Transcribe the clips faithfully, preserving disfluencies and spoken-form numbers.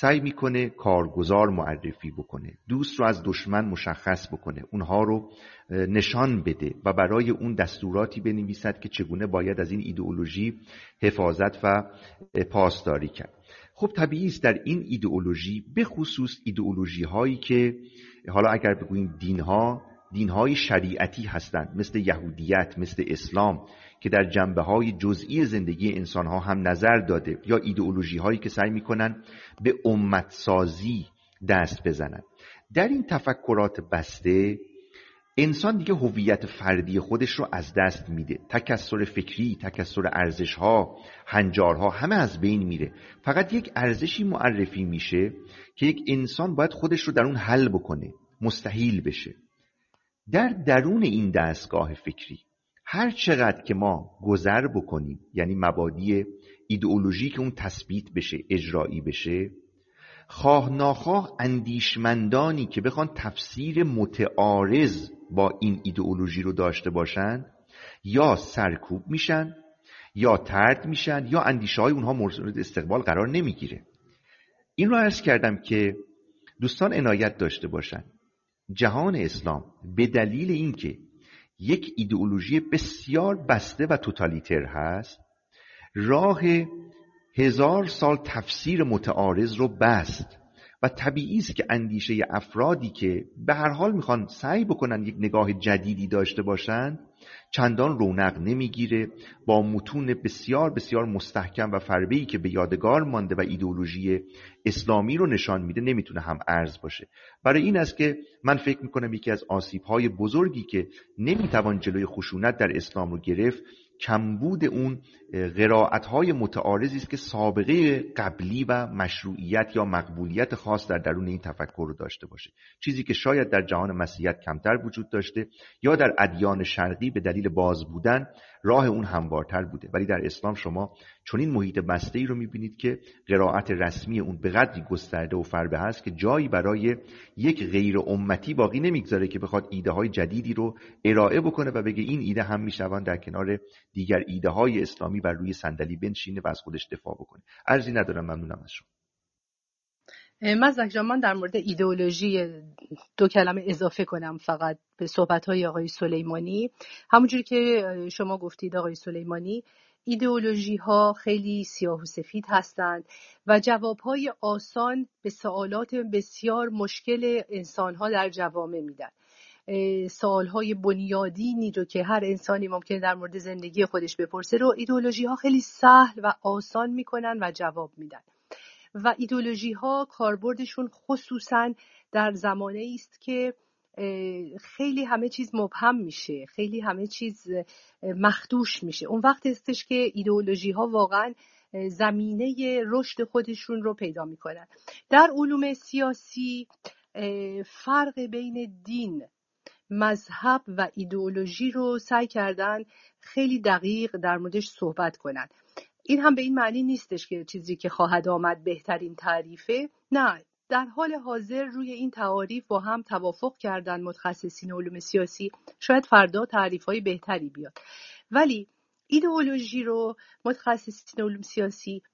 سعی میکنه کارگزار معرفی بکنه، دوست رو از دشمن مشخص بکنه، اونها رو نشان بده و برای اون دستوراتی بنویسد که چگونه باید از این ایدئولوژی حفاظت و پاسداری کرد. خب طبیعی است در این ایدئولوژی، به خصوص ایدئولوژی هایی که حالا اگر بگوییم دین ها دین های شریعتی هستند، مثل یهودیت، مثل اسلام که در جنبه های جزئی زندگی انسان ها هم نظر داده، یا ایدئولوژی هایی که سعی میکنن به امت سازی دست بزنن. در این تفکرات بسته انسان دیگه هویت فردی خودش رو از دست میده، تکثر فکری، تکثر ارزش‌ها، هنجارها همه از بین میره. فقط یک ارزشی معرفی میشه که یک انسان باید خودش رو در اون حل بکنه، مستحیل بشه. در درون این دستگاه فکری هر چقدر که ما گذر بکنیم، یعنی مبادی ایدئولوژی که اون تثبیت بشه، اجرایی بشه، خواه ناخواه اندیشمندانی که بخوان تفسیر متعارض با این ایدئولوژی رو داشته باشن، یا سرکوب میشن یا طرد میشن یا اندیشه های اونها مورد استقبال قرار نمیگیره. این رو عرض کردم که دوستان عنایت داشته باشن. جهان اسلام به دلیل اینکه یک ایدئولوژی بسیار بسته و توتالیتر هست، راه هزار سال تفسیر متعارض رو بست و طبیعی است که اندیشه افرادی که به هر حال میخوان سعی بکنن یک نگاه جدیدی داشته باشن چندان رونق نمیگیره. با متون بسیار بسیار مستحکم و فربه‌ای که به یادگار مانده و ایدئولوژی اسلامی رو نشان میده نمیتونه هم ارز باشه. برای این است که من فکر میکنم یکی از آسیب‌های بزرگی که نمیتوان جلوی خشونت در اسلام رو گرفت، کمبود اون قرائت‌های متعارضی است که سابقه قبلی و مشروعیت یا مقبولیت خاص در درون این تفکر رو داشته باشه، چیزی که شاید در جهان مسیحیت کمتر وجود داشته یا در ادیان شرقی به دلیل باز بودن راه اون هموارتر بوده. ولی در اسلام شما چنین محیط بسته‌ای رو می‌بینید که قرائت رسمی اون به قدری گسترده و فربه هست که جایی برای یک غیر امتی باقی نمیگذاره که بخواد ایده‌های جدیدی رو ارائه بکنه و بگه این ایده هم میشوند در کنار دیگر ایده‌های اسلامی بر روی صندلی بنشینه و از خودش دفاع بکنه. عرضی ندارم، ممنونم از شما. مزدک جان، من در مورد ایدئولوژی دو کلمه اضافه کنم فقط به صحبت‌های آقای سلیمانی. همونجوری که شما گفتید آقای سلیمانی، ایدئولوژی ها خیلی سیاه و سفید هستند و جوابهای آسان به سوالات بسیار مشکل انسان‌ها در جوامع میدن. سوالهای بنیادینی رو که هر انسانی ممکنه در مورد زندگی خودش بپرسه رو ایدئولوژی ها خیلی سهل و آسان میکنن و جواب میدن. و ایدئولوژی ها کاربردشون خصوصا در زمانه است که خیلی همه چیز مبهم میشه، خیلی همه چیز مخدوش میشه. اون وقت استش که ایدئولوژی ها واقعا زمینه رشد خودشون رو پیدا میکنن. در علوم سیاسی فرق بین دین، مذهب و ایدئولوژی رو سعی کردن خیلی دقیق در موردش صحبت کنن. این هم به این معنی نیستش که چیزی که خواهد آمد بهترین تعریفه، نه، در حال حاضر روی این تعاریف با هم توافق کردن متخصصین علوم سیاسی. شاید فردا تعریف‌های بهتری بیاد، ولی ایدئولوژی رو متخصصین علوم سیاسی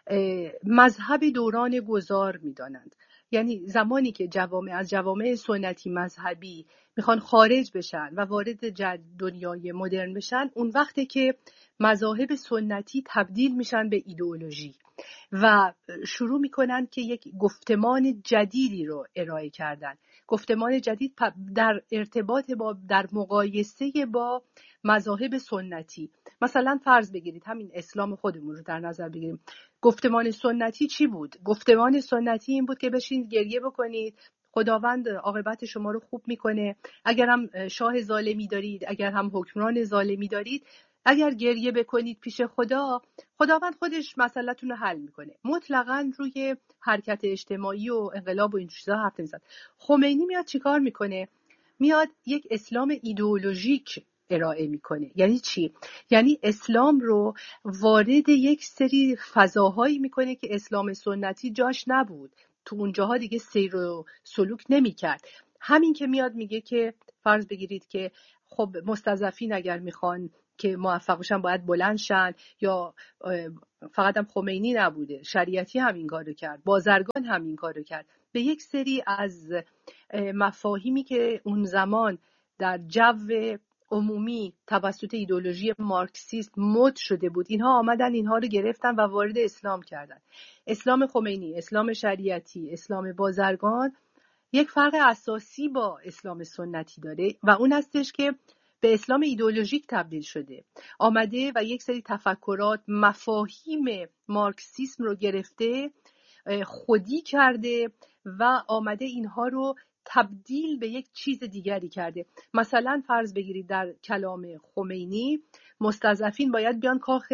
مذهب دوران گذار می‌دانند. یعنی زمانی که جوامع از جوامع سنتی مذهبی میخوان خارج بشن و وارد دنیای مدرن بشن، اون وقته که مذاهب سنتی تبدیل میشن به ایدئولوژی و شروع میکنن که یک گفتمان جدیدی رو ارائه کردن. گفتمان جدید در ارتباط با، در مقایسه با مذاهب سنتی. مثلا فرض بگیرید همین اسلام خودمون رو در نظر بگیریم. گفتمان سنتی چی بود؟ گفتمان سنتی این بود که بشین گریه بکنید، خداوند عاقبت شما رو خوب میکنه. اگر هم شاه ظالمی دارید، اگر هم حکمران ظالمی دارید، اگر گریه بکنید پیش خدا، خداوند خودش مسئله‌تون رو حل میکنه. مطلقاً روی حرکت اجتماعی و انقلاب و این چیزا حرف نمیزنه. خمینی میاد چیکار میکنه؟ میاد یک اسلام ایدئولوژیک ارائه میکنه. یعنی چی؟ یعنی اسلام رو وارد یک سری فضاهایی میکنه که اسلام سنتی جاش نبود، تو اونجاها دیگه سیر و سلوک نمیکرد. همین که میاد میگه که فرض بگیرید که خب مستضعفین اگر میخوان که موفق بشن باید بلند شن، یا فقط هم خمینی نبوده، شریعتی هم این کارو کرد، بازرگان هم این کارو کرد. به یک سری از مفاهیمی که اون زمان در جو عمومی توسط ایدئولوژی مارکسیست مد شده بود، اینها آمدن اینها رو گرفتن و وارد اسلام کردن. اسلام خمینی، اسلام شریعتی، اسلام بازرگان یک فرق اساسی با اسلام سنتی داره و اون هستش که به اسلام ایدئولوژیک تبدیل شده، آمده و یک سری تفکرات، مفاهیم مارکسیسم رو گرفته، خودی کرده و آمده اینها رو تبدیل به یک چیز دیگری کرده. مثلا فرض بگیرید در کلام خمینی مستضعفین باید بیان کاخ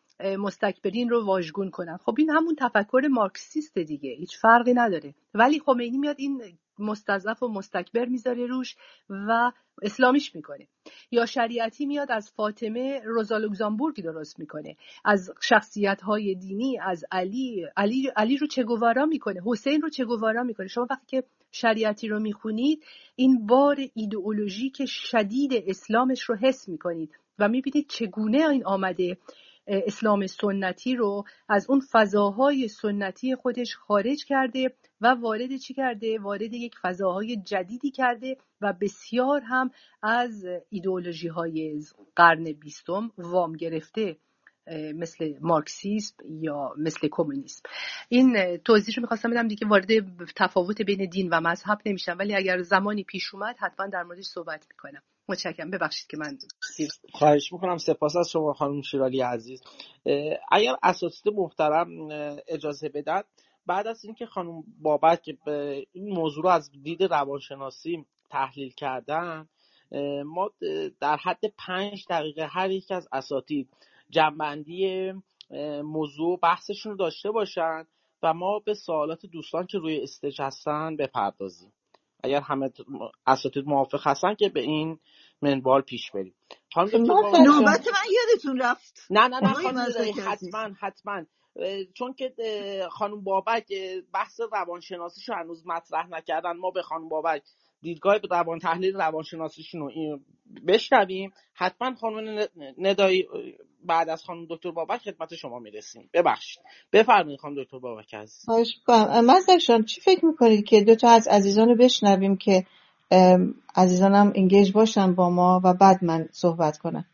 مستکبرین رو واژگون کنن. خب این همون تفکر مارکسیست دیگه، هیچ فرقی نداره، ولی خمینی میاد این مستضعف و مستکبر میذاره روش و اسلامیش میکنه. یا شریعتی میاد از فاطمه روزا لوکزامبورگ درست میکنه، از شخصیت‌های دینی، از علی علی علی رو چگوارا میکنه، حسین رو چگوارا میکنه. شما وقتی که شریعتی رو میخونید این بار ایدئولوژیک شدید اسلامش رو حس میکنید و میبینید چگونه این آمده اسلام سنتی رو از اون فضاهای سنتی خودش خارج کرده و وارد چی کرده؟ وارد یک فضاهای جدیدی کرده و بسیار هم از ایدئولوژی های قرن بیستم وام گرفته، مثل مارکسیسم یا مثل کمونیسم. این توضیح رو میخواستم بدم دیگه، وارد تفاوت بین دین و مذهب نمیشم، ولی اگر زمانی پیش اومد حتما در موردش صحبت میکنم. متشکرم، ببخشید که من خواهش میکنم. سپاس از شما خانم شیرالی عزیز. اگر اساتید محترم اجازه بدن، بعد از اینکه خانم بابک این موضوع رو از دید روانشناسی تحلیل کردن، ما در حد پنج دقیقه هر یک از اساتید جنبندی موضوع بحثشون رو داشته باشن و ما به سوالات دوستان که روی استیج هستن بپردازیم. اگر همه اساتید موافق هستن که به این منوال پیش بریم. نوبت من یادتون رفت. نه نه نه خانم حتما حتما چون که خانم بابک بحث روانشناسیشو هنوز مطرح نکردن، ما به خانم بابک دیدگاه روان تحلیل روانشناسیشون رو بشنویم. حتما خانم ندایی بعد از خانم دکتر بابک خدمت شما میرسیم. ببخشید بفرمایید خانم دکتر بابک عزیز. خواهش می‌کنم. مزدک چی فکر میکنید که دو تا از عزیزان رو بشنویم که عزیزانم انگیج باشن با ما و بعد من صحبت کنم.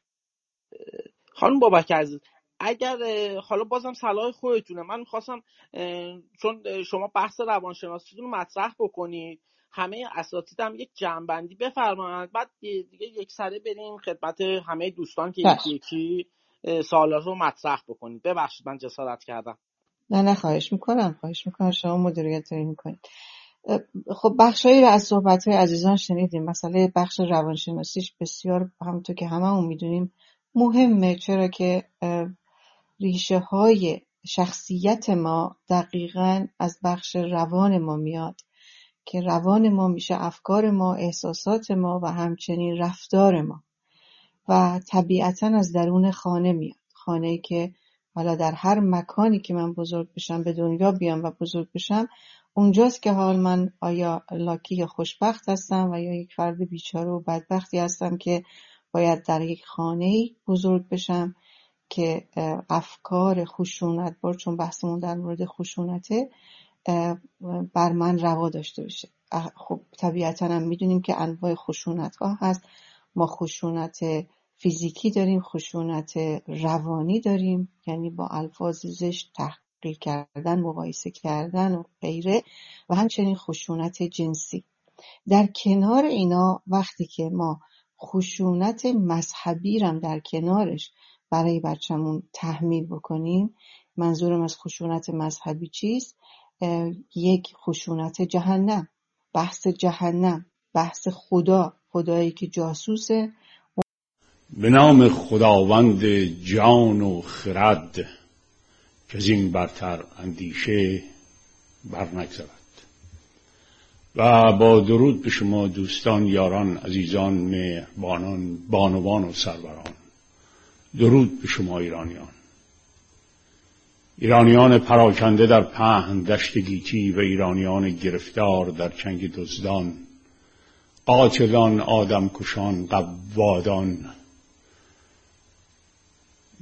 خانم بابک عزیز، اگر حالا بازم صلاح خودتونه، من میخواستم چون شما بحث روانشناسیتون رو مطرح بکنید، همه اساتیدم یک جمع‌بندی بفرمایند، بعد دیگه یک سره بریم خدمت همه دوستان که یکی یکی سوالا رو مطرح بکنید. ببخشید من جسارت کردم. نه نه خواهش میکنم خواهش میکنم شما مدیریت دارین میکنید. خب بخشایی رو از صحبت‌های عزیزان شنیدیم. مثلا بخش روانشناسیش بسیار همونطور که هممون میدونیم مهمه، چرا که ریشه های شخصیت ما دقیقاً از بخش روان ما میاد که روان ما میشه افکار ما، احساسات ما و همچنین رفتار ما و طبیعتاً از درون خانه میاد. خانه‌ای که حالا در هر مکانی که من بزرگ بشم، به دنیا بیام و بزرگ بشم، اونجاست که حال من آیا لاکی یا خوشبخت هستم و یا یک فرد بیچاره و بدبختی هستم که باید در یک خانه‌ای بزرگ بشم که افکار خشونتبار، چون بحثمون در مورد خشونته، بر من روا داشته باشه. خب طبیعتاً هم میدونیم که انواع خشونت‌ها هست. ما خشونت فیزیکی داریم، خشونت روانی داریم، یعنی با الفاظ زشت تحقیر کردن، مقایسه کردن و غیره، و همچنین خشونت جنسی. در کنار اینا وقتی که ما خشونت مذهبی رم در کنارش برای بچه‌مون تحمیل بکنیم، منظورم از خشونت مذهبی چیست؟ یک خشونت جهنم، بحث جهنم، بحث خدا، خدایی که جاسوسه. به نام خداوند جان و خرد که از این برتر اندیشه بر نگذرد. و با درود به شما دوستان، یاران، عزیزان، مهربانان، بانوان و سروران، درود به شما ایرانیان، ایرانیان پراکنده در پهن دشت گیتی و ایرانیان گرفتار در چنگ دزدان، قاتلان، آدم کشان، قوادان،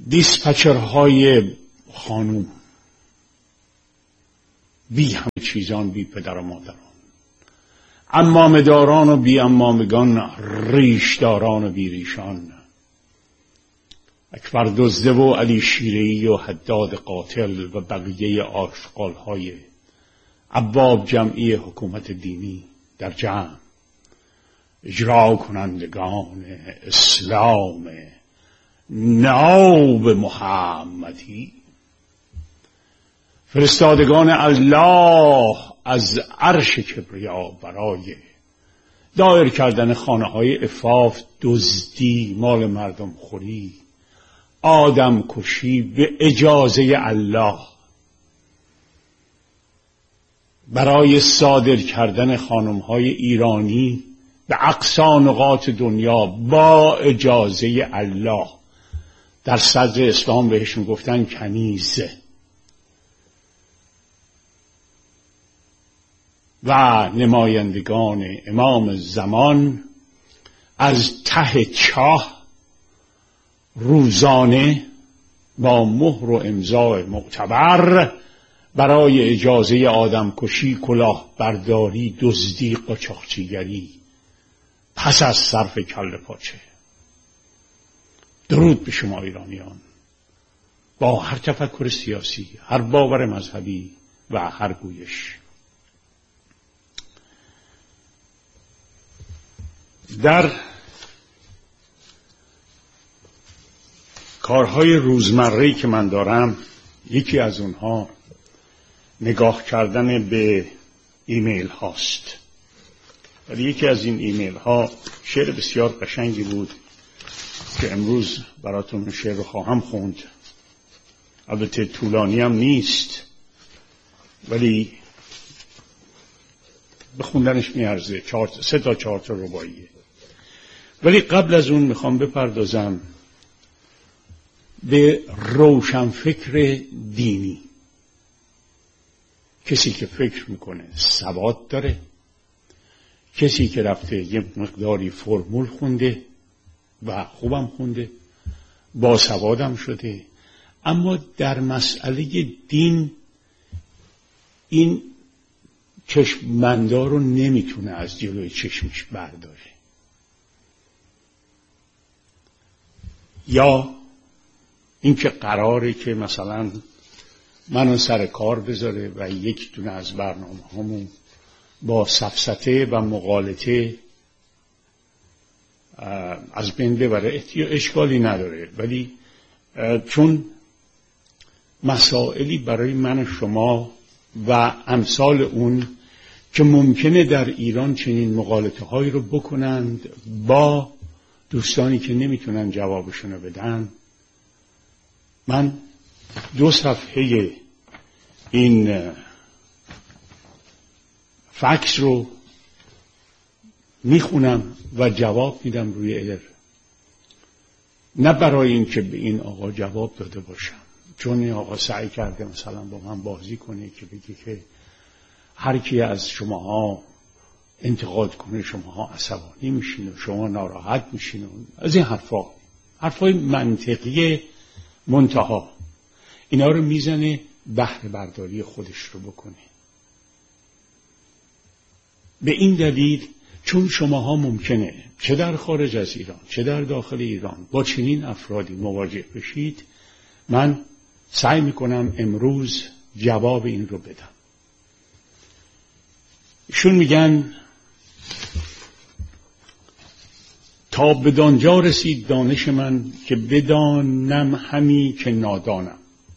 دیسپچرهای خانوم، بی همه چیزان، بی پدر و مادران، عمامه‌داران و بی عمامگان، ریشداران و بی ریشان، اکبر دزده و علی شیره‌ای و حداد قاتل و بقیه آشغال‌های ابواب جمعی حکومت دینی در جمع، اجرا کنندگان اسلام ناب محمدی، فرستادگان الله از عرش کبریا برای دایر کردن خانه های عفاف، دزدی، مال مردم خوری، آدم کشی به اجازه الله، برای صادر کردن خانم های ایرانی به اقصی نقاط دنیا با اجازه الله. در صدر اسلام بهشون گفتن کنیزه. و نمایندگان امام زمان از ته چاه روزانه با مهر و امضای معتبر برای اجازه آدمکشی، کلاه برداری، دزدی، قاچاقچیگری پس از صرف کله پاچه. درود به شما ایرانیان، با هر تفکر سیاسی، هر باور مذهبی و هر گویش. در کارهای روزمره‌ای که من دارم، یکی از اونها نگاه کردن به ایمیل هاست. ولی یکی از این ایمیل ها شعر بسیار قشنگی بود که امروز براتون شعر رو خواهم خوند. البته طولانی هم نیست ولی به خوندنش میارزه، چهار سه تا چهار تا رباعیه. ولی قبل از اون میخوام بپردازم به روشنفکر دینی، کسی که فکر میکنه سواد داره، کسی که رفته یه مقداری فرمول خونده و خوبم خونده، با سوادم شده، اما در مسئله دین این چشم‌بندا رو نمیتونه از جلوی چشمش برداره، یا اینکه قراره که مثلا منو سر کار بذاره و یک دونه از برنامه همون با سفسطه و مغالطه از بین ببره، اشکالی نداره. ولی چون مسائلی برای من شما و امثال اون که ممکنه در ایران چنین مغالطه هایی رو بکنند با دوستانی که نمیتونن جوابشونو بدن، من دو صفحه این فکس رو میخونم و جواب میدم روی ایر. نه برای این که به این آقا جواب داده باشم، چون این آقا سعی کرده مثلا با من بازی کنه که بگه که هر کی از شماها انتقاد کنه شماها عصبانی میشین و شما ناراحت میشین و از این حرفا، حرفای منطقی منتها، اینا رو میزنه بهره برداری خودش رو بکنه. به این دلیل چون شماها ممکنه چه در خارج از ایران چه در داخل ایران با چنین افرادی مواجه بشید، من سعی میکنم امروز جواب این رو بدم. ایشون میگن تا بدانجا رسید دانش من که بدانم همی که نادانم.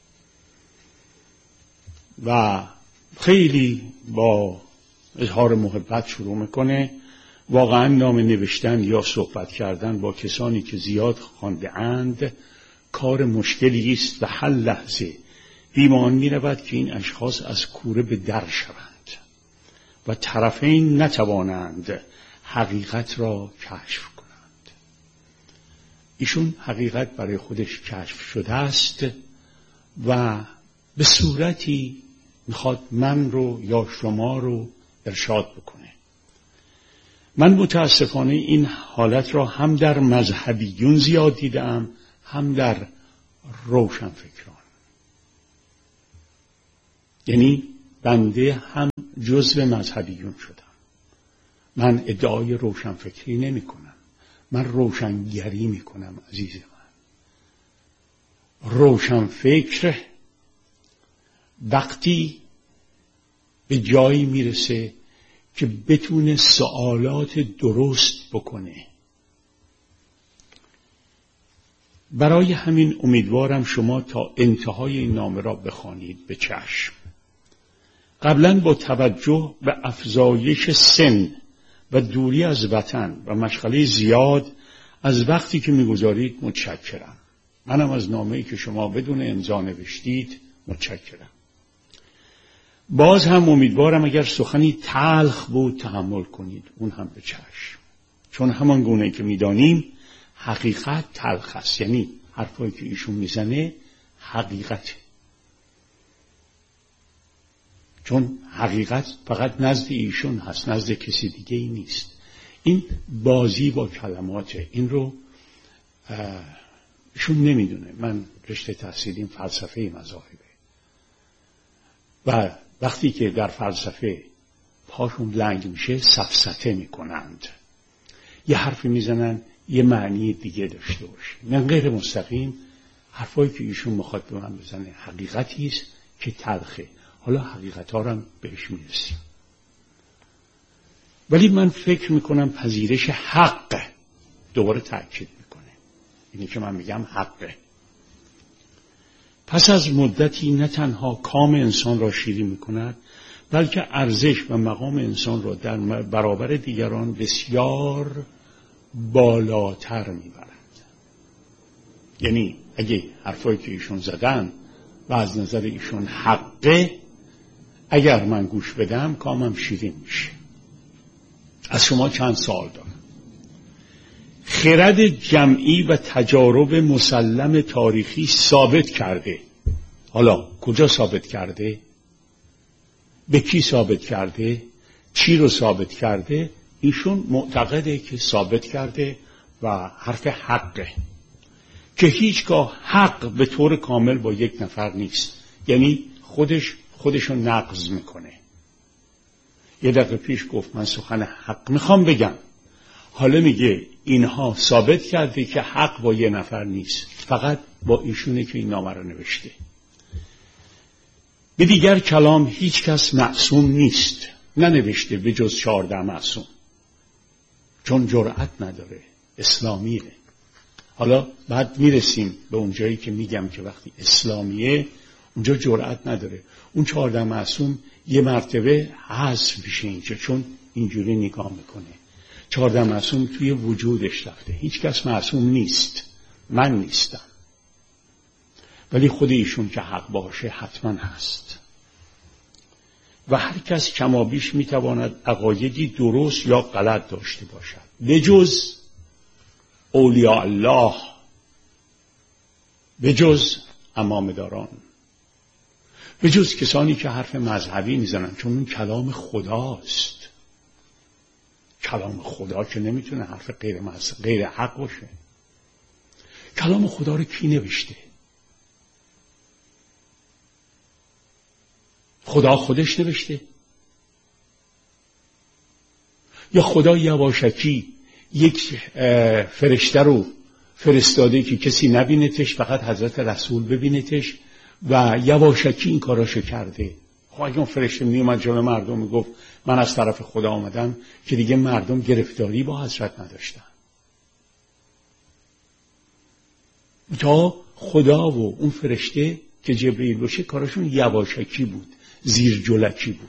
و خیلی با اظهار محبت شروع میکنه. واقعا نام نوشتن یا صحبت کردن با کسانی که زیاد خوانده اند کار مشکلی است و هر لحظه بیمان می رود که این اشخاص از کوره به در شوند و طرفین نتوانند حقیقت را کشف کنند. ایشون حقیقت برای خودش کشف شده است و به صورتی میخواد من رو یا شما رو ارشاد بکنه. من متاسفانه این حالت را هم در مذهبیون زیاد دیدم، هم در روشنفکران. یعنی بنده هم جزو مذهبیون شدم. من ادعای روشنفکری نمی کنم، من روشنگری می کنم. عزیز من، روشنفکر وقتی به جایی میرسه که بتونه سوالات درست بکنه. برای همین امیدوارم شما تا انتهای این نامه را بخوانید به چشم. قبلا با توجه به افزایش سن و دوری از وطن و مشغله زیاد از وقتی که میگذارید متشکرم. منم از نامه‌ای که شما بدون امضا نوشتید متشکرم. باز هم امیدوارم اگر سخنی تلخ بود تحمل کنید، اون هم به چشم، چون همان گونه که میدانیم حقیقت تلخ است. یعنی حرفایی که ایشون میزنه حقیقته، چون حقیقت فقط نزد ایشون هست، نزد کسی دیگه ای نیست. این بازی با کلماته، این رو ایشون نمیدونه. من رشته تحصیلیم فلسفه مذاهبه و وقتی که در فلسفه پاشون لنگ میشه سفسطه میکنند، یه حرفی میزنن یه معنی دیگه داشته باشه. من غیر مستقیم حرفایی که ایشون میخواد به من بزنه حقیقتی است که تلخه. حالا حقیقت ها رو هم بهش میرسیم، ولی من فکر میکنم پذیرش حق دوباره تأکید میکنه. اینی که من میگم حقه. پس از مدتی نه تنها کام انسان را شیرین میکند، بلکه ارزش و مقام انسان را در برابر دیگران بسیار بالاتر میبرد. یعنی اگه حرفایی که ایشون زدن و از نظر ایشون حقه، اگر من گوش بدم کامم شیرین میشه. از شما چند سوال دارم. خرد جمعی و تجارب مسلم تاریخی ثابت کرده. حالا کجا ثابت کرده؟ به کی ثابت کرده؟ چی رو ثابت کرده؟ ایشون معتقده که ثابت کرده و حرف حقه، که هیچگاه حق به طور کامل با یک نفر نیست. یعنی خودش خودشو نقض میکنه. یه دقیقه پیش گفت من سخن حق میخوام بگم، حالا میگه اینها ثابت کرده که حق با یه نفر نیست، فقط با ایشونه که این نامه رو نوشته. به دیگر کلام هیچ کس معصوم نیست، ننوشته به جز چهارده معصوم، چون جرأت نداره، اسلامیه. حالا بعد میرسیم به اونجایی که میگم که وقتی اسلامیه اونجا جرأت نداره. اون چهارده معصوم یه مرتبه حذف میشه اینجا، چون اینجوری نگاه میکنه. چهارده معصوم توی وجودش رفته. هیچ کس معصوم نیست، من نیستم، ولی خود ایشون که حق باشه حتما هست. و هر کس کمابیش میتواند عقایدی درست یا غلط داشته باشد، به جز اولیاء الله، به جز امامداران، به جز کسانی که حرف مذهبی میزنن، چون اون کلام خداست. کلام خدا که نمیتونه حرف غیر مذهب، غیر حق باشه. کلام خدا رو کی نوشته؟ خدا خودش نوشته؟ یا خدا یواشکی یک فرشته رو فرستاده که کسی نبینتش، فقط حضرت رسول ببینتش و یواشکی این کاراشو کرده؟ خب اگه اون فرشته میومد جلوی مردم میگفت من از طرف خدا آمدم، که دیگه مردم گرفتاری با حضرت نداشتن. تا خدا و اون فرشته که جبرئیل باشه کارشون یواشکی بود، زیر جلکی بود.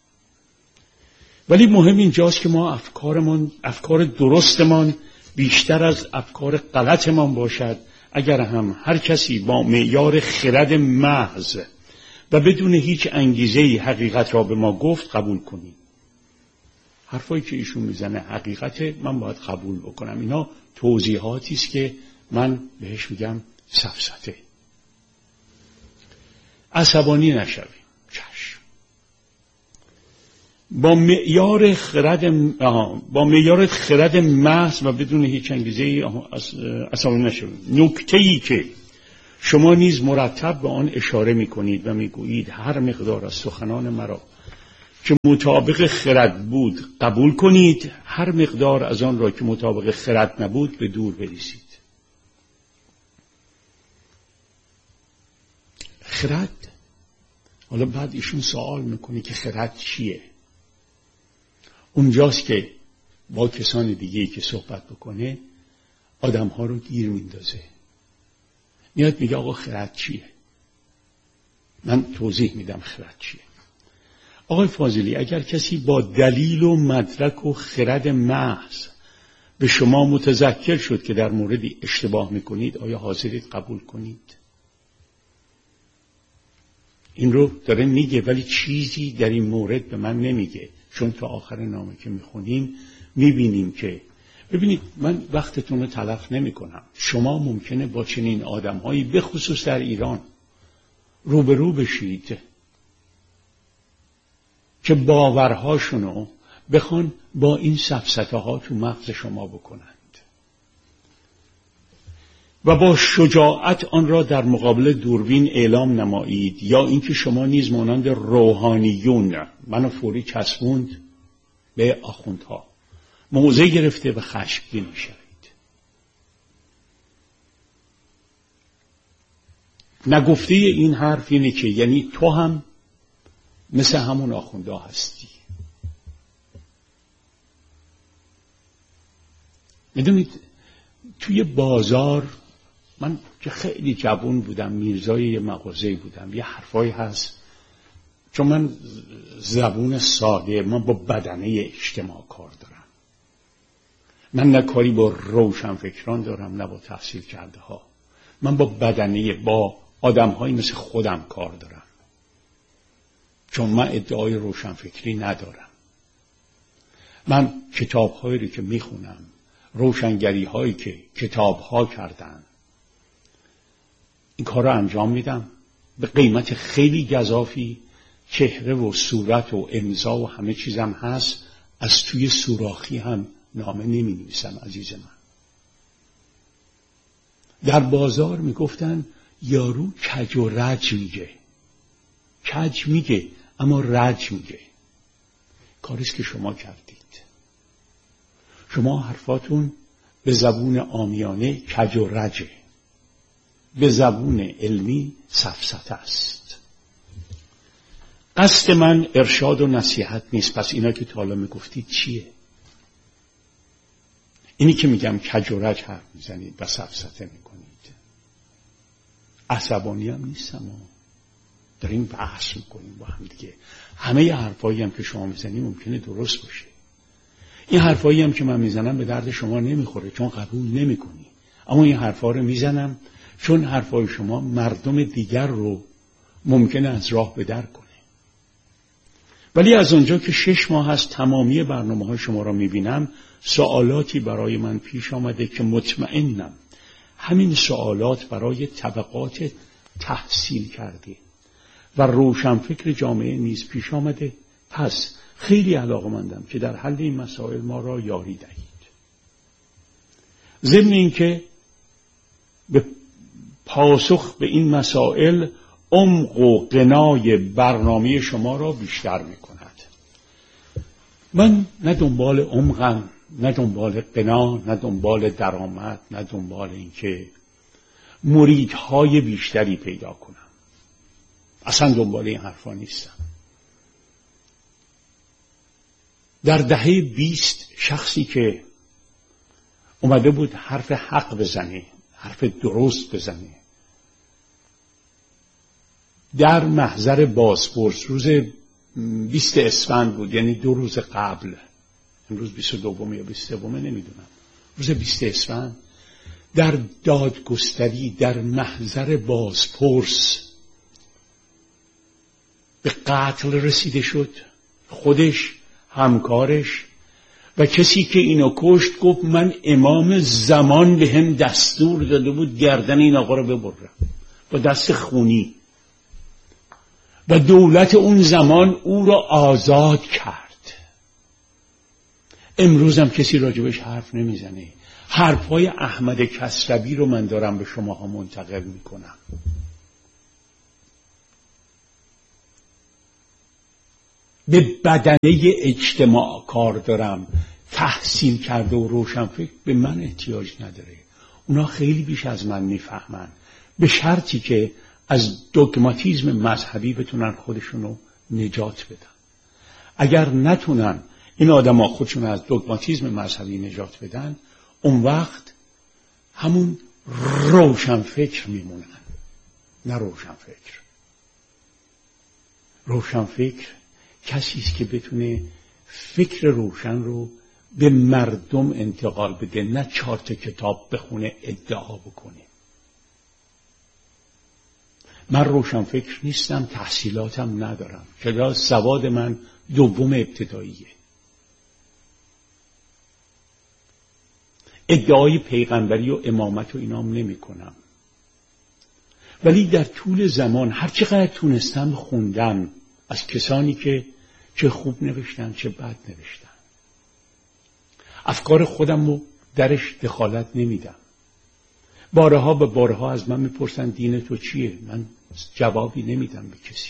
ولی مهم اینجاست که ما افکارمان، افکار درستمان بیشتر از افکار غلطمان باشد. اگر هم هر کسی با معیار خرد محض و بدون هیچ انگیزه‌ای حقیقت را به ما گفت قبول کنیم. حرفایی که ایشون میزنه حقیقته، من باید قبول بکنم. اینا توضیحاتی است که من بهش میگم سفسطه. عصبانی نشویم. چشم. با معیار خرد با معیار خرد محض و بدون هیچ انگیزه‌ای عصبانی نشویم. نکته‌ای که شما نیز مرتب به آن اشاره میکنید و میگویید هر مقدار از سخنان مرا که مطابق خرد بود قبول کنید، هر مقدار از آن را که مطابق خرد نبود به دور بریزید. خرد، حالا بعد ایشون سوال میکنه که خرد چیه؟ اونجاست که با کسان دیگه‌ای که صحبت بکنه آدم‌ها رو گیر میندازه. میاد میگه آقا خرد چیه؟ من توضیح میدم خرد چیه. آقای فاضلی، اگر کسی با دلیل و مدرک و خرد محض به شما متذکر شد که در موردی اشتباه میکنید، آیا حاضرید قبول کنید؟ این رو داره میگه، ولی چیزی در این مورد به من نمیگه، چون تا آخر نامه که میخونیم میبینیم که ببینید من وقتتون رو تلف نمی کنم. شما ممکنه با چنین آدم هایی به خصوص در ایران روبرو بشید که باورهاشونو بخوان با این سفسطه ها تو مغز شما بکنند و با شجاعت آن را در مقابل دوربین اعلام نمایید، یا اینکه شما نیز مانند روحانیون منو فوری چسبوند به آخوندها، موضع گرفته و خشمگین میشوید. نگفته این حرف اینه که یعنی تو هم مثل همون آخوندا هستی. میدونید توی بازار، من که خیلی جوان بودم، میرزای یه مغازه‌ای بودم، یه حرفایی هست، چون من زبون ساده، من با بدنه اجتماع کار دارم، من نه کاری با روشنفکران دارم نه با تحصیل کرده ها، من با بدنه، با آدم هایی مثل خودم کار دارم، چون من ادعای روشنفکری ندارم. من کتاب هایی رو که میخونم، روشنگری هایی که کتاب ها کردن، این کار رو انجام میدم به قیمت خیلی گزافی. چهره و صورت و امضا و همه چیزم هست، از توی سوراخی هم نامه نمی نویسم عزیز من. در بازار می گفتن یارو کج و رج میگه، کج میگه اما رج میگه. کاریست که شما کردید، شما حرفاتون به زبون عامیانه کج و رجه، به زبون علمی سفسطه است. قصد من ارشاد و نصیحت نیست. پس اینا که تا حالا میگفتید چیه؟ اینی که میگم کج و رج حرف میزنید و سفسطه میکنید. عصبانی هم نیستم، داریم بحث میکنیم با هم دیگه. همه حرفایی هم که شما میزنید ممکنه درست باشه. این حرفایی هم که من میزنم به درد شما نمیخوره، چون قبول نمیکنی. اما این حرفا رو میزنم چون حرفای شما مردم دیگر رو ممکنه از راه به در کنه. ولی از اونجا که شش ماه از تمامی برنامه های شما را میبینم، سوالاتی برای من پیش آمده که مطمئنم همین سوالات برای طبقات تحصیل کرده و روشنفکر جامعه نیز پیش آمده. پس خیلی علاقه‌مندم که در حل این مسائل ما را یاری دهید. ضمن اینکه به پاسخ به این مسائل عمق و غنای برنامه شما را بیشتر می کند. من نه دنبال عمقم، نه دنبال غنا، نه دنبال درآمد، نه دنبال اینکه مریدهای بیشتری پیدا کنم. اصلا دنبال این حرفا نیستم. در دهه بیست شخصی که اومده بود حرف حق بزنه، حرف درست بزنه، در محضر بازپرس روز بیست اسفند بود، یعنی دو روز قبل، امروز بیست و دوم یا بیست و سوم نمیدونم، روز بیست اسفند در دادگستری در محضر بازپرس به قتل رسیده شد. خودش، همکارش و کسی که اینو کشت گفت من امام زمان به هم دستور داده بود گردن این آقا رو ببرم با دست خونی، و دولت اون زمان او را آزاد کرد. امروز هم کسی راجبش حرف نمیزنه. حرفهای احمد کسروی رو من دارم به شماها منتقل میکنم. به بدنه اجتماع کار دارم، تحصیل کرده و روشنفکر به من احتیاج نداره. اونا خیلی بیش از من میفهمن، به شرطی که از دوگماتیزم مذهبی بتونن خودشونو نجات بدن. اگر نتونن این آدما خودشون از دوگماتیزم مذهبی نجات بدن، اون وقت همون روشنفکر میمونن، نه روشنفکر. روشنفکر کسی است که بتونه فکر روشن رو به مردم انتقال بده، نه چهار تا کتاب بخونه ادعا بکنه. من روشنفکر نیستم، تحصیلاتم ندارم، کلاس سواد من دوم ابتداییه. ادعای پیغمبری و امامت و اینام نمی کنم، ولی در طول زمان هر چقدر تونستم خوندم از کسانی که چه خوب نوشتن چه بد نوشتن. افکار خودم رو درش دخالت نمیدم. بارها به بارها از من میپرسن دین تو چیه؟ من جوابی نمیدم به کسی،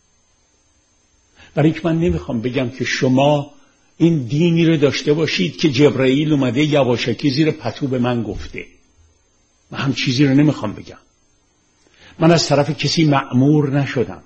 برای اینکه من نمیخوام بگم که شما این دینی رو داشته باشید که جبرائیل اومده یواشکی زیر پتو به من گفته. من هم چیزی رو نمیخوام بگم. من از طرف کسی مأمور نشدم.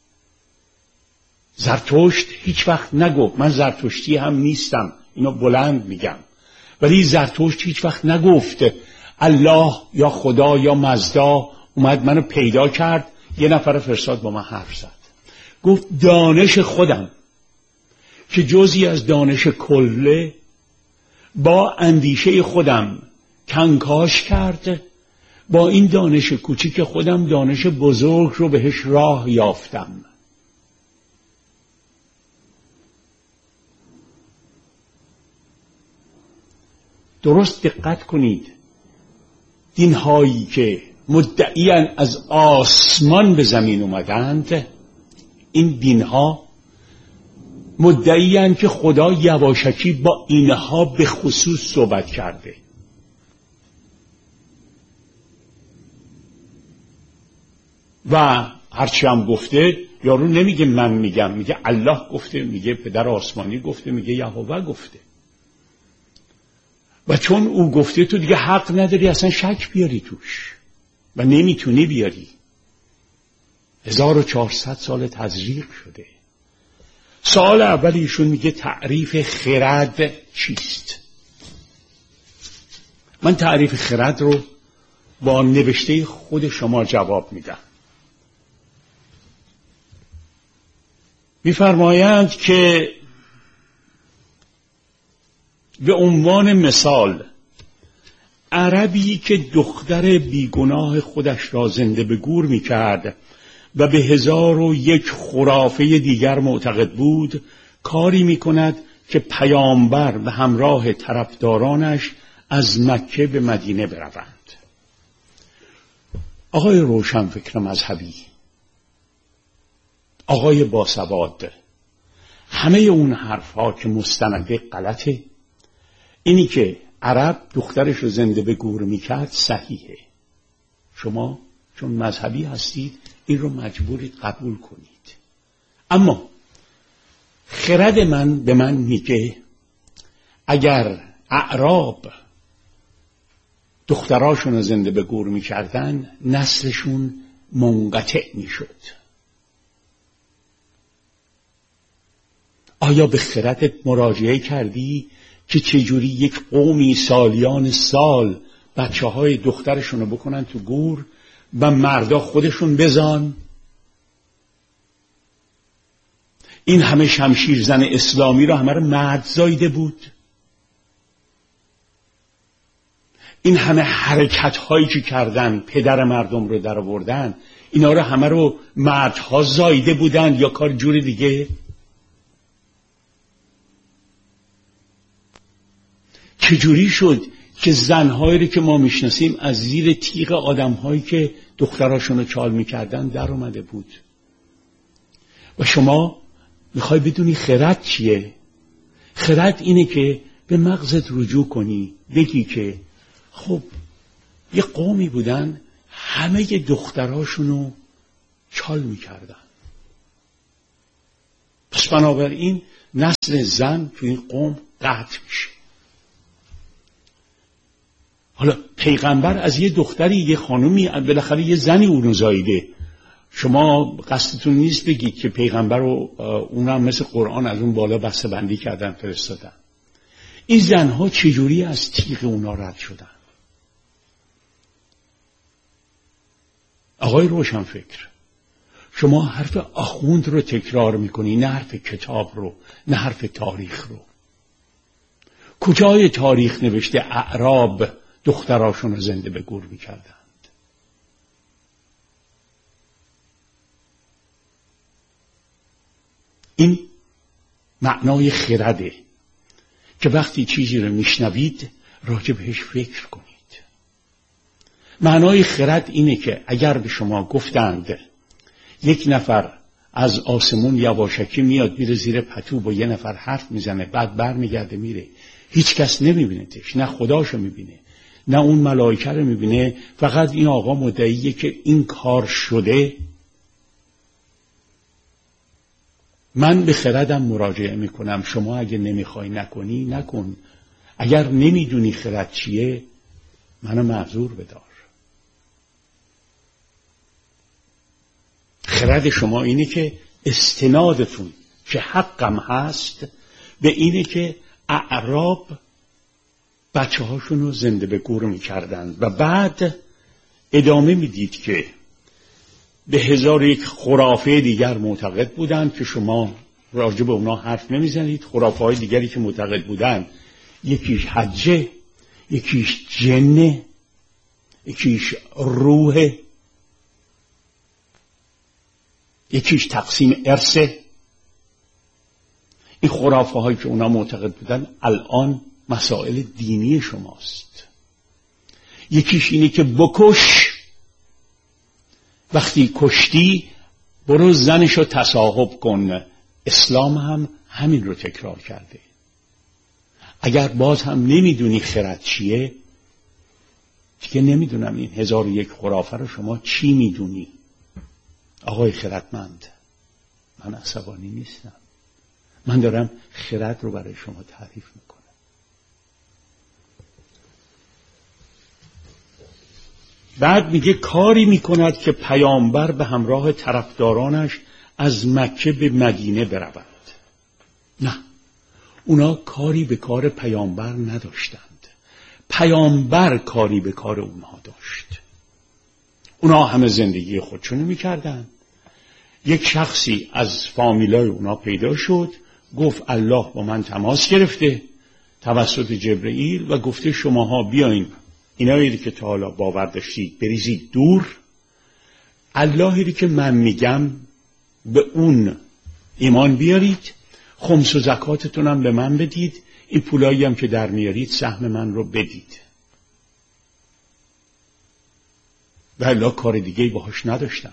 زرتشت هیچ وقت نگفت، من زرتشتی هم نیستم، اینو بلند میگم، ولی زرتشت هیچ وقت نگفت الله یا خدا یا مزدا اومد منو پیدا کرد یه نفر فرستاد با من حرف زد. گفت دانش خودم که جزئی از دانش کله با اندیشه خودم کنکاش کرد، با این دانش کوچیک خودم دانش بزرگ رو بهش راه یافتم. درست دقت کنید، دین‌هایی که مدعیان از آسمان به زمین اومدند، این دین‌ها مدعیان که خدا یواشکی با اینها به خصوص صحبت کرده. و هرچی هم گفته، یارو نمیگه من میگم، میگه الله گفته، میگه پدر آسمانی گفته، میگه یهوه گفته. و چون او گفته تو دیگه حق نداری اصلا شک بیاری توش و نمیتونی بیاری. هزار و چهارصد سال تزریق شده. سال اول ایشون میگه تعریف خرد چیست؟ من تعریف خرد رو با نوشته خود شما جواب میدم. میفرمایند که به عنوان مثال عربی که دختر بیگناه خودش را زنده به گور میکرد و به هزار و یک خرافه دیگر معتقد بود، کاری میکند که پیامبر به همراه طرفدارانش از مکه به مدینه بروند. آقای روشنفکر مذهبی، آقای باسواد، همه اون حرفها که مستنده غلطه. اینی که عرب دخترش رو زنده به گور میکرد صحیحه. شما چون مذهبی هستید این رو مجبورید قبول کنید. اما خرد من به من میگه اگر اعراب دختراشون رو زنده به گور میکردن نسلشون منقطع میشد. آیا به خردت مراجعه کردی که چجوری یک قومی سالیان سال بچه های دخترشون رو بکنن تو گور و مردا خودشون بزان؟ این همه شمشیر زن اسلامی رو همه رو مرد زایده بود. این همه حرکت هایی که کردن پدر مردم رو در آوردن، اینا رو همه رو مردها زایده بودن یا کار جور دیگه؟ چجوری شد که زنهایی رو که ما میشناسیم از زیر تیغ آدمهایی که دختراشون رو چال میکردن در اومده بود؟ و شما میخوای بدونی خرد چیه؟ خرد اینه که به مغزت رجوع کنی، بگی که خب یه قومی بودن همه دختراشونو چال میکردن، پس بنابراین نسل زن تو این قوم قطع میشه. حالا پیغمبر از یه دختری، یه خانومی، بالاخره یه زنی اونو زاییده. شما قصدتون نیست بگید که پیغمبر رو اونم مثل قرآن از اون بالا بسته بندی کردن فرستادن. این زنها چجوری از تیغ اونا رد شدن؟ آقای روشنفکر، شما حرف آخوند رو تکرار میکنی، نه حرف کتاب رو، نه حرف تاریخ رو. کجای تاریخ نوشته اعراب دختراشون رو زنده به گور میکردند؟ این معنای خرده که وقتی چیزی رو میشنوید راجع بهش فکر کنید. معنای خرد اینه که اگر به شما گفتند یک نفر از آسمون یواشکی میاد میره زیر پتو با یه نفر حرف میزنه، بعد بر میگرده میره، هیچ کس نمیبینتش، نه خداشو میبینه نه اون ملائکه رو میبینه، فقط این آقا مدعیه که این کار شده، من به خردم مراجعه میکنم. شما اگه نمیخوای نکنی نکن. اگر نمیدونی خرد چیه منو معذور بدار. خرد شما اینه که استنادتون که حقم هست به اینه که اعراب بچه هاشون رو زنده به گور میکردن و بعد ادامه میدید که به هزار یک خرافه دیگر معتقد بودن که شما راجع به اونا حرف نمیزنید. خرافه های دیگری که معتقد بودن یکیش حجه، یکیش جنه، یکیش روحه، یکیش تقسیم ارثه. این خرافه هایی که اونا معتقد بودن الان مسائل دینی شماست. یکیش اینه که بکش، وقتی کشتی برو زنشو تصاحب کن. اسلام هم همین رو تکرار کرده. اگر باز هم نمیدونی خرد چیه، دیگه نمیدونم این هزار و یک خرافه رو شما چی میدونی. آقای خردمند، من عصبانی نیستم، من دارم خرد رو برای شما تعریف میکنم. بعد میگه کاری میکند که پیامبر به همراه طرفدارانش از مکه به مدینه برود. نه، اونا کاری به کار پیامبر نداشتند، پیامبر کاری به کار اونها داشت. اونا همه زندگی خودشونو میکردن. یک شخصی از فامیلای اونا پیدا شد، گفت الله با من تماس گرفته توسط جبرئیل و گفته شماها بیاین اینایی که تا حالا باور داشتید بریزید دور، اللهی که من میگم به اون ایمان بیارید، خمس و زکاتتون هم به من بدید، این پولایی هم که در میارید سهم من رو بدید. و الله کار دیگه باهاش نداشتن.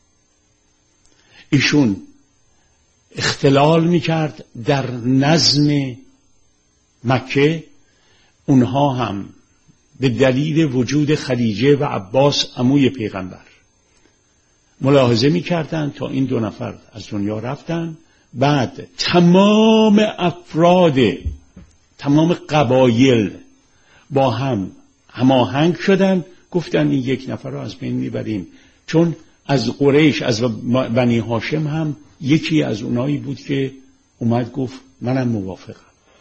ایشون اختلال میکرد در نظم مکه. اونها هم به دلیل وجود خدیجه و عباس عموی پیغمبر ملاحظه میکردن تا این دو نفر از دنیا رفتن. بعد تمام افراد تمام قبایل با هم هماهنگ شدن، گفتن این یک نفر رو از بین میبریم. چون از قریش، از بنی هاشم هم یکی از اونایی بود که اومد گفت منم موافقم.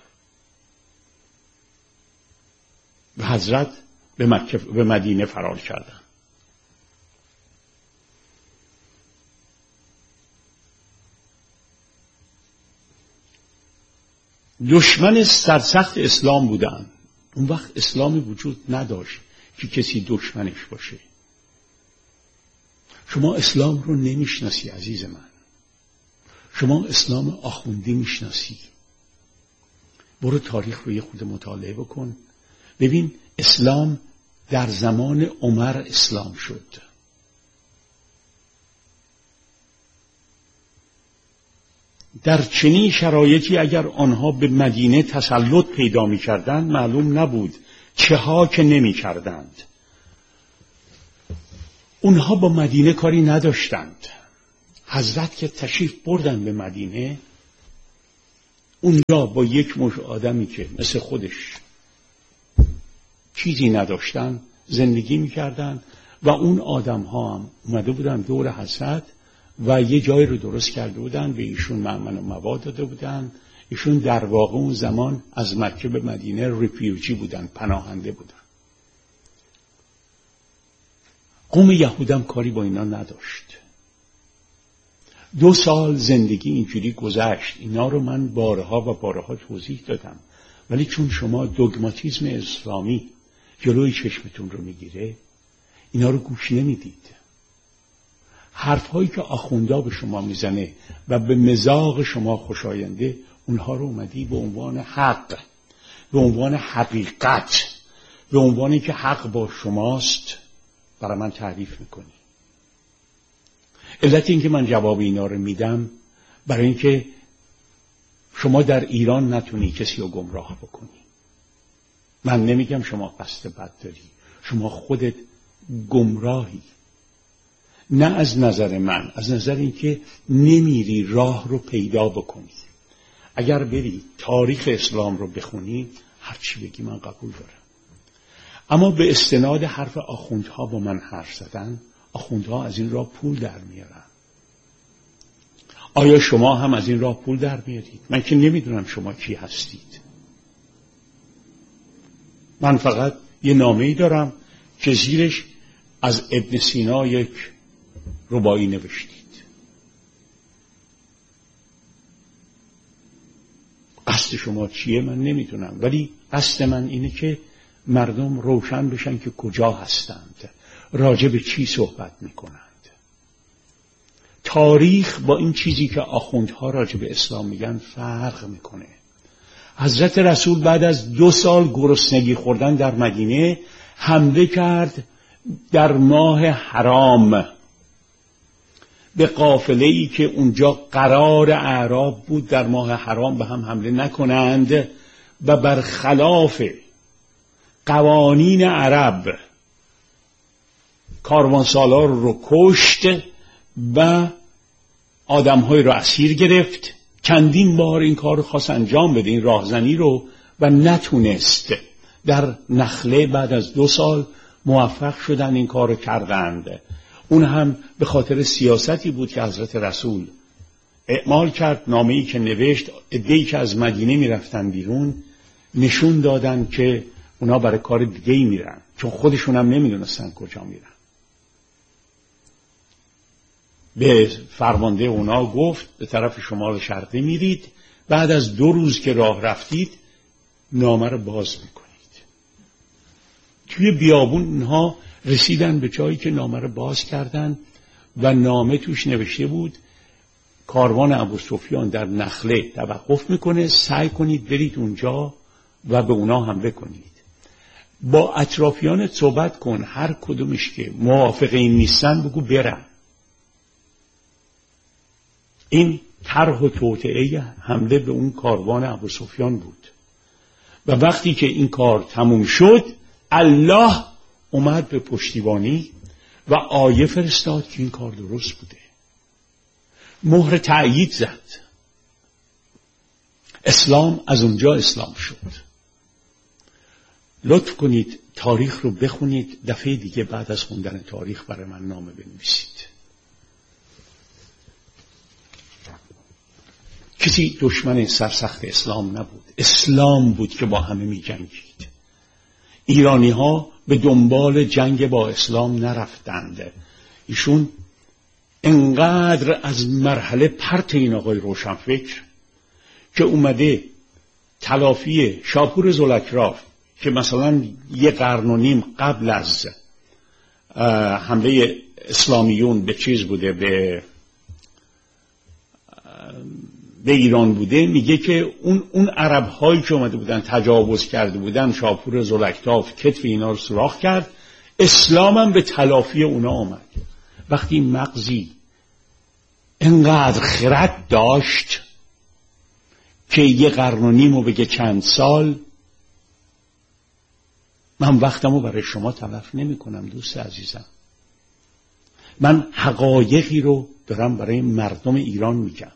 و حضرت به مکه به مدینه فرار کردن. دشمن سرسخت اسلام بودن. اون وقت اسلامی وجود نداشت که کسی دشمنش باشه. شما اسلام رو نمیشناسی عزیز من. شما اسلام آخوندی میشناسی. برو تاریخ رو یه خود مطالعه بکن. ببین اسلام در زمان عمر اسلام شد. در چنین شرایطی اگر آنها به مدینه تسلط پیدا می کردن معلوم نبود چه ها که نمی کردند. اونها با مدینه کاری نداشتند. حضرت که تشریف بردن به مدینه، اونجا با یک مش آدمی که مثل خودش چیزی نداشتن زندگی میکردن و اون آدم ها هم اومده بودن دور حضرت و یه جایی رو درست کرده بودن، به ایشون مأمن و مواد داده بودن. ایشون در واقع اون زمان از مکه به مدینه ریفیوجی بودن، پناهنده بودن. قوم یهودم کاری با اینا نداشت. دو سال زندگی اینجوری گذشت. اینا رو من بارها و بارها توضیح دادم، ولی چون شما دوگماتیسم اسلامی جلوی چشمتون رو میگیره، اینا رو گوش نمیدید. حرفهایی که آخوندا به شما میزنه و به مذاق شما خوشاینده، اونها رو اومدی به عنوان حق، به عنوان حقیقت، به عنوانی که حق با شماست برای من تعریف میکنی. علت این که من جواب اینا رو میدم برای اینکه شما در ایران نتونی کسی رو گمراه بکنی. من نمیگم شما قصد بد داری، شما خودت گمراهی. نه از نظر من، از نظر اینکه نمیری راه رو پیدا بکنی. اگر بری تاریخ اسلام رو بخونی، هر چی بگی من قبول دارم. اما به استناد حرف آخوندها با من حرف زدن، آخوندها از این راه پول در میارن. آیا شما هم از این راه پول در میارید؟ من که نمیدونم شما کی هستید. من فقط یه نامه‌ای دارم که زیرش از ابن سینا یک رباعی نوشتید. قصد شما چیه من نمیدونم، ولی قصد من اینه که مردم روشن بشن که کجا هستند، راجع به چی صحبت میکنند. تاریخ با این چیزی که آخوندها راجع به اسلام میگن فرق میکنه. حضرت رسول بعد از دو سال گرسنگی خوردن در مدینه حمله کرد در ماه حرام به قافله‌ای که اونجا قرار اعراب بود در ماه حرام به هم حمله نکنند و برخلاف قوانین عرب کاروانسالار رو کشت و آدم‌های رو اسیر گرفت. چندین بار این کار رو خواست انجام بده، این راهزنی رو، و نتونست. در نخله بعد از دو سال موفق شدن این کار رو کردند. اون هم به خاطر سیاستی بود که حضرت رسول اعمال کرد. نامه‌ای که نوشت، عده‌ای که از مدینه میرفتن بیرون نشون دادن که اونا برای کار دیگه‌ای میرن، چون خودشون هم نمیدونستن کجا میرن. به فرمانده اونا گفت به طرف شمال شرقی میرید، بعد از دو روز که راه رفتید نامه رو باز میکنید. توی بیابون اونها رسیدن به جایی که نامه رو باز کردن و نامه توش نوشته بود کاروان ابوسفیان در نخله توقف میکنه، سعی کنید برید اونجا و به اونا حمله کنید. با اطرافیانت صحبت کن، هر کدومش که موافق این نیستن بگو برن. این طرح و توطئه حمله به اون کاروان ابوسفیان بود. و وقتی که این کار تموم شد، الله اومد به پشتیبانی و آیه فرستاد که این کار درست بوده، مهر تأیید زد. اسلام از اونجا اسلام شد. لطف کنید تاریخ رو بخونید، دفعه دیگه بعد از خوندن تاریخ برای من نامه بنویسید. کسی دشمن سرسخت اسلام نبود، اسلام بود که با همه می جنگید. ایرانی ها به دنبال جنگ با اسلام نرفتند. ایشون انقدر از مرحله پرت این آقای روشنفکر که اومده تلافی شاپور زلکراف که مثلا یه قرن و نیم قبل از حمله اسلامیون به چیز بوده، به به ایران بوده، میگه که اون اون عرب هایی که اومده بودن تجاوز کرده بودن، شاپور زلکراف کتف اینا رو سوراخ کرد، اسلام هم به تلافی اونا آمد. وقتی مغزی انقدر خرد داشت که یه قرن و نیم و بگه چند سال، من وقتمو برای شما تلف نمی کنم دوست عزیزم. من حقایقی رو دارم برای مردم ایران میگم.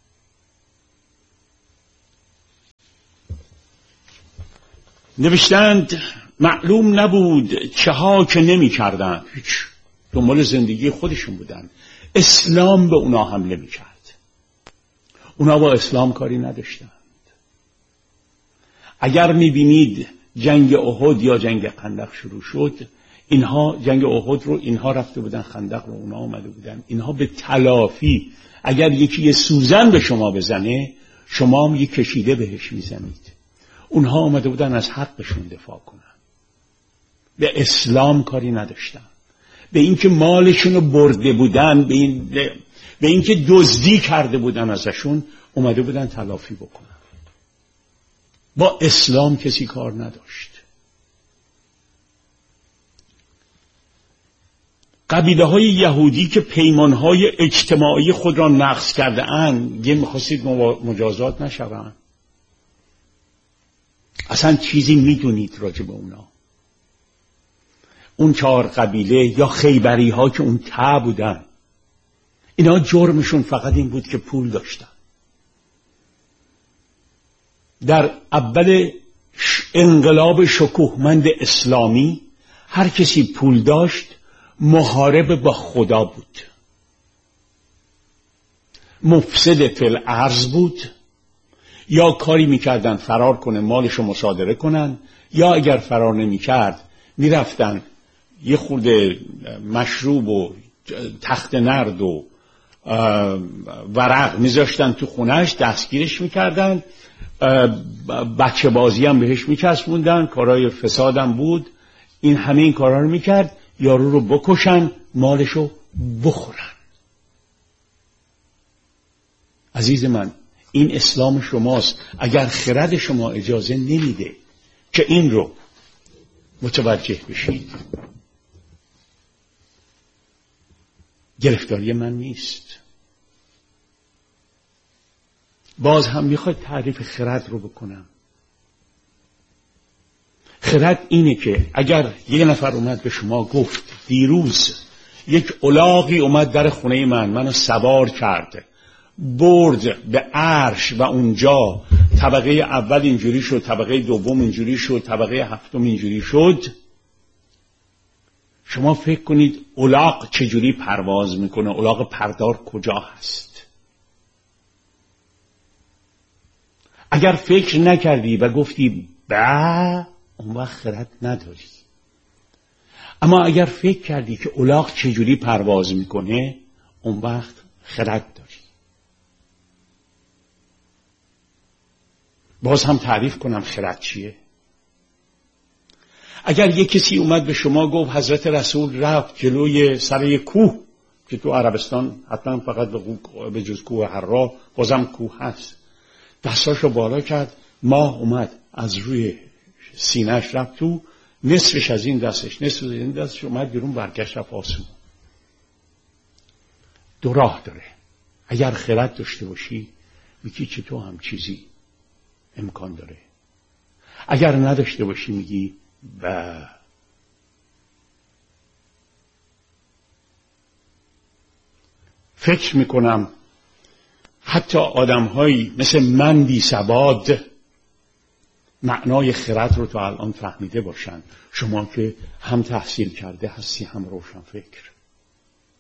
نوشتند معلوم نبود چه ها که نمی کردن، هیچ، دنبال زندگی خودشون بودن. اسلام به اونا حمله می کرد. اونا با اسلام کاری نداشتند. اگر می بینید جنگ احد یا جنگ خندق شروع شد، اینها جنگ احد رو اینها رفته بودن، خندق رو اونا آمده بودن. اینها به تلافی، اگر یکی یه سوزن به شما بزنه، شما هم یه کشیده بهش میزنید. اونها آمده بودن از حقشون دفاع کنن. به اسلام کاری نداشتن. به اینکه مالشون رو برده بودن، به این به اینکه دزدی کرده بودن ازشون، اومده بودن تلافی بکنن. با اسلام کسی کار نداشت. قبیله های یهودی که پیمان های اجتماعی خود را نقض کرده اند، یه میخواستید مجازات نشوند. اصلا چیزی میدونید راجع به اونا؟ اون چهار قبیله یا خیبری ها که اون ته بودن، اینا جرمشون فقط این بود که پول داشتن. در اول انقلاب شکوهمند اسلامی هر کسی پول داشت محارب با خدا بود، مفسد فی الارض بود. یا کاری میکردن فرار کنه، مالشو مصادره کنن، یا اگر فرار نمیکرد میرفتن یه خورده مشروب و تخت نرد و ورق میذاشتن تو خونهش، دستگیرش میکردن، بچه بازی هم بهش میچسبوندن، کارهای فسادم بود. این همه این کارها رو میکرد، یارو رو بکشن، مالشو بخورن. عزیز من، این اسلام شماست. اگر خرد شما اجازه نمیده که این رو متوجه بشید، گرفتاری من نیست. باز هم میخواید تعریف خرد رو بکنم. خرد اینه که اگر یک نفر اومد به شما گفت دیروز یک الاغی اومد در خونه من، منو سوار کرد، برد به عرش و اونجا طبقه اول اینجوری شد، طبقه دوم اینجوری شد، طبقه هفتم اینجوری شد، شما فکر کنید الاغ چجوری پرواز میکنه؟ الاغ پردار کجا هست؟ اگر فکر نکردی و گفتی با، اون وقت خرد نداری. اما اگر فکر کردی که الاغ چجوری پرواز میکنه، اون وقت خرد داری. باز هم تعریف کنم خرد چیه. اگر یک کسی اومد به شما گفت حضرت رسول رفت جلوی سر یک کوه که تو عربستان حتما فقط به جز کوه حرا بازم کوه هست، دستاشو بالا کرد، ماه اومد از روی سینه‌اش رفت تو، نصفش از این دستش، نصف از این دستش اومد بیرون، برگشت رفت آسمون. دو راه داره. اگر خرد داشته باشی میگی که تو هم چیزی امکان داره. اگر نداشته باشی میگی و فکر میکنم حتی آدم‌هایی مثل من بی سواد معنای خرد رو تا الان فهمیده باشن. شما که هم تحصیل کرده هستی هم روشن فکر.